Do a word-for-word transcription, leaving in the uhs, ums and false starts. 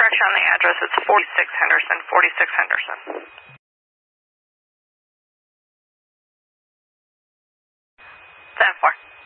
correction on the address. It's forty-six Henderson, forty-six Henderson. ten four.